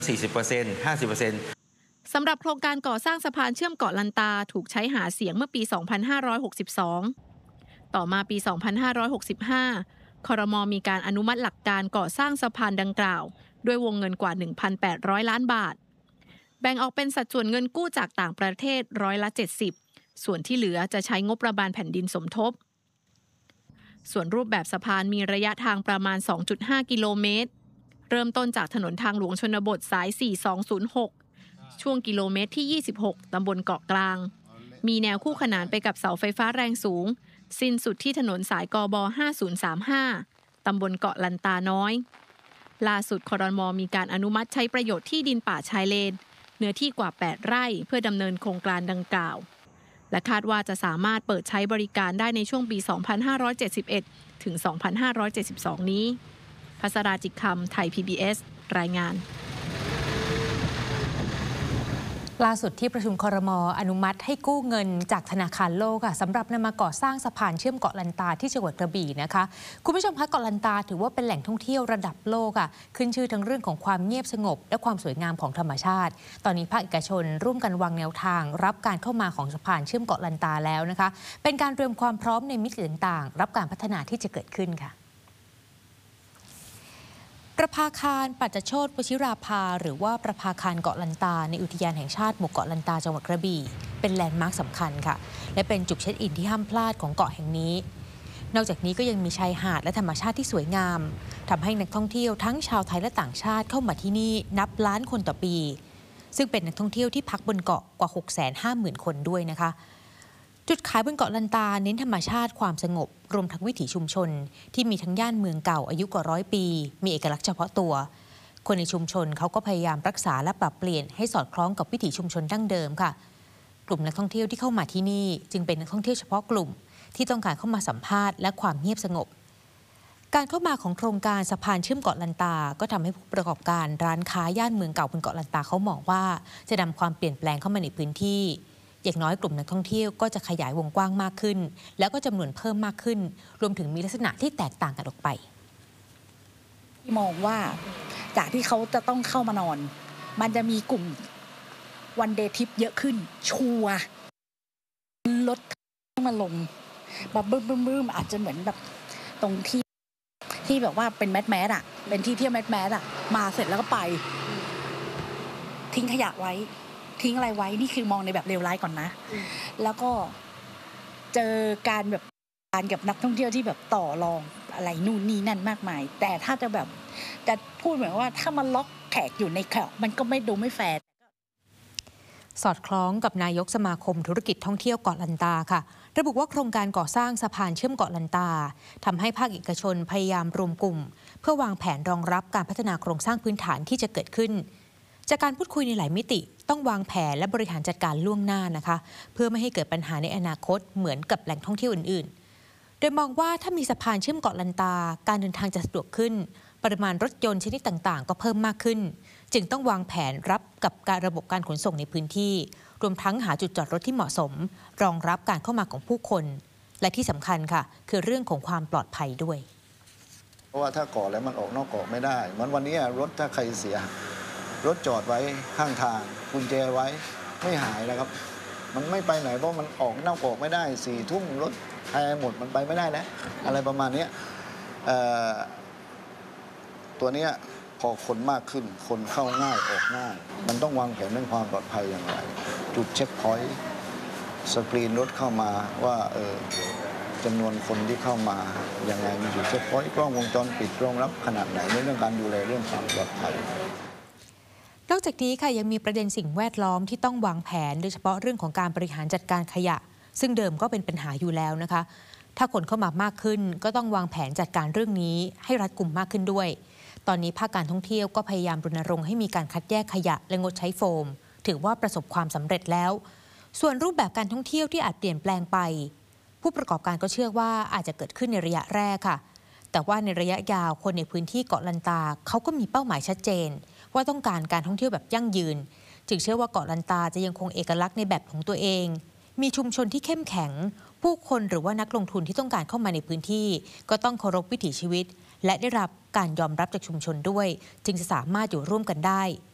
40% 50% สำหรับโครงการก่อสร้างสะพานเชื่อมเกาะลันตาถูกใช้หาเสียงเมื่อปี 2562 ต่อมาปี 2565 ครม.มีการอนุมัติหลักการก่อสร้างสะพานดังกล่าวด้วยวงเงินกว่า 1,800 ล้านบาทแบ่งออกเป็นสัดส่วนเงินกู้จากต่างประเทศ70%ส่วนที่เหลือจะใช้งบประมาณแผ่นดินสมทบส่วนรูปแบบสะพานมีระยะทางประมาณ 2.5 กิโลเมตรเริ่มต้นจากถนนทางหลวงชนบทสาย 4206 ช่วงกิโลเมตรที่ 26 ตำบลเกาะกลางมีแนวคู่ขนานไปกับเสาไฟฟ้าแรงสูงสิ้นสุดที่ถนนสายกบ 5035 ตำบลเกาะลันตาน้อยล่าสุดครม.มีการอนุมัติใช้ประโยชน์ที่ดินป่าชายเลนเนื้อที่กว่า 8 ไร่เพื่อดำเนินโครงการดังกล่าวและคาดว่าจะสามารถเปิดใช้บริการได้ในช่วงปี 2571 ถึง 2572 นี้ภัสราจิตคำไทย PBS รายงานล่าสุดที่ประชุมครม.อนุมัติให้กู้เงินจากธนาคารโลกค่ะสำหรับนำมาก่อสร้างสะพานเชื่อมเกาะลันตาที่จังหวัดกระบี่นะคะคุณผู้ชมคะเกาะลันตาถือว่าเป็นแหล่งท่องเที่ยวระดับโลกค่ะขึ้นชื่อทั้งเรื่องของความเงียบสงบและความสวยงามของธรรมชาติตอนนี้ภาคเอกชนร่วมกันวางแนวทางรับการเข้ามาของสะพานเชื่อมเกาะลันตาแล้วนะคะเป็นการเตรียมความพร้อมในมิติต่างๆรับการพัฒนาที่จะเกิดขึ้นค่ะประภาคารปัจจโชติวชิราภาหรือว่าประภาคารเกาะลันตาในอุทยานแห่งชาติหมู่เกาะลันตาจังหวัดกระบี่เป็นแลนด์มาร์คสำคัญค่ะและเป็นจุดเช็คอินที่ห้ามพลาดของเกาะแห่งนี้นอกจากนี้ก็ยังมีชายหาดและธรรมชาติที่สวยงามทำให้นักท่องเที่ยวทั้งชาวไทยและต่างชาติเข้ามาที่นี่นับล้านคนต่อปีซึ่งเป็นนักท่องเที่ยวที่พักบนเกาะกว่า 650,000 คนด้วยนะคะจุดขายบนเกาะลันตาเน้นธรรมชาติความสงบรวมทั้งวิถีชุมชนที่มีทั้งย่านเมืองเก่าอายุกว่า100 ปีมีเอกลักษณ์เฉพาะตัวคนในชุมชนเขาก็พยายามรักษาและปรับเปลี่ยนให้สอดคล้องกับวิถีชุมชนดั้งเดิมค่ะกลุ่มนักท่องเที่ยวที่เข้ามาที่นี่จึงเป็นนักท่องเที่ยวเฉพาะกลุ่มที่ต้องการเข้ามาสัมภาษณ์และความเงียบสงบการเข้ามาของโครงการสะพานเชื่อมเกาะลันตาก็ทำให้ผู้ประกอบการร้านค้าย่านเมืองเก่าบนเกาะลันตาเขามองว่าจะนำความเปลี่ยนแปลงเข้ามาในพื้นที่อย่างน้อยกลุ่มนักท่องเที่ยวก็จะขยายวงกว้างมากขึ้นแล้วก็จำนวนเพิ่มมากขึ้นรวมถึงมีลักษณะที่แตกต่างกันออกไปมองว่าจากที่เขาจะต้องเข้ามานอนมันจะมีกลุ่มวันเดย์ทริปเยอะขึ้นชัวร์ลดมาลงแบบบึ้มอาจจะเหมือนแบบตรงที่แบบว่าเป็นแมสอะเป็นที่เที่ยวแมสอะมาเสร็จแล้วก็ไปทิ้งขยะไว้ทิ้งอะไรไว้นี่คือมองในแบบเลวร้ายก่อนนะแล้วก็เจอการแบบการกับนักท่องเที่ยวที่แบบต่อรองอะไรนู่นนี่นั่นมากมายแต่ถ้าจะแบบจะพูดเหมือนว่าถ้ามันล็อกแขกอยู่ในแขกมันก็ไม่ดูไม่แฟร์สอดคล้องกับนายกสมาคมธุรกิจท่องเที่ยวเกาะลันตาค่ะระบุว่าโครงการก่อสร้างสะพานเชื่อมเกาะลันตาทำให้ภาคเอกชนพยายามรวมกลุ่มเพื่อวางแผนรองรับการพัฒนาโครงสร้างพื้นฐานที่จะเกิดขึ้นจากการพูดคุยในหลายมิติต้องวางแผนและบริหารจัดการล่วงหน้านะคะเพื่อไม่ให้เกิดปัญหาในอนาคตเหมือนกับแหล่งท่องเที่ยวอื่นๆโดยมองว่าถ้ามีสะพานเชื่อมเกาะลันตาการเดินทางจะสะดวกขึ้นปริมาณรถยนต์ชนิดต่างๆก็เพิ่มมากขึ้นจึงต้องวางแผนรับกับการระบบการขนส่งในพื้นที่รวมทั้งหาจุดจอดรถที่เหมาะสมรองรับการเข้ามาของผู้คนและที่สำคัญค่ะคือเรื่องของความปลอดภัยด้วยเพราะว่าถ้าเกาะแล้วมันออกนอกเกาะไม่ได้เหมือนวันนี้รถถ้าใครเสียรถจอดไว้ข้างทางกุญแจไว้ไม่หายแล้วครับมันไม่ไปไหนเพราะมันออกนอกเกาะไม่ได้4 ทุ่มรถแพรหมดมันไปไม่ได้แล้วอะไรประมาณนี้ตัวนี้พอคนมากขึ้นคนเข้าง่ายออกง่ายมันต้องวางแผนเรื่องความปลอดภัยอย่างไรจุดเช็คพอยต์สกรีนรถเข้ามาว่าจำนวนคนที่เข้ามายังไงมีจุดเช็คพอยต์กล้องวงจรปิดรองรับขนาดไหนในเรื่องการดูแลเรื่องความปลอดภัยนอกจากนี้ค่ะยังมีประเด็นสิ่งแวดล้อมที่ต้องวางแผนโดยเฉพาะเรื่องของการบริหารจัดการขยะซึ่งเดิมก็เป็นปัญหาอยู่แล้วนะคะถ้าคนเข้ามามากขึ้นก็ต้องวางแผนจัดการเรื่องนี้ให้รัดกุมมากขึ้นด้วยตอนนี้ภาคการท่องเที่ยวก็พยายามรณรงค์ให้มีการคัดแยกขยะและงดใช้โฟมถือว่าประสบความสำเร็จแล้วส่วนรูปแบบการท่องเที่ยวที่อาจเปลี่ยนแปลงไปผู้ประกอบการก็เชื่อว่าอาจจะเกิดขึ้นในระยะแรกค่ะแต่ว่าในระยะยาวคนในพื้นที่เกาะลันตาเขาก็มีเป้าหมายชัดเจนว่าต้องการการท่องเที่ยวแบบยั่งยืนจึงเชื่อว่าเกาะลันตาจะยังคงเอกลักษณ์ในแบบของตัวเองมีชุมชนที่เข้มแข็งผู้คนหรือว่านักลงทุนที่ต้องการเข้ามาในพื้นที่ก็ต้องเคารพวิถีชีวิตและได้รับการยอมรับจากชุมชนด้วยจึงจะสามารถอยู่ร่วมกันได้